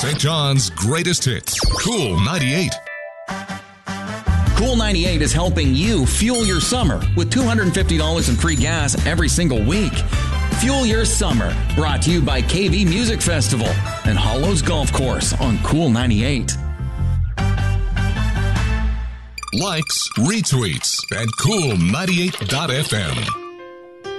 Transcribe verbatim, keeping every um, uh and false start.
Saint John's greatest hits. Cool ninety-eight. Cool ninety-eight is helping you fuel your summer with two hundred fifty dollars in free gas every single week. Fuel your summer, brought to you by K V Music Festival and Hollows Golf Course on Cool ninety-eight. Likes, retweets at cool ninety-eight dot f m.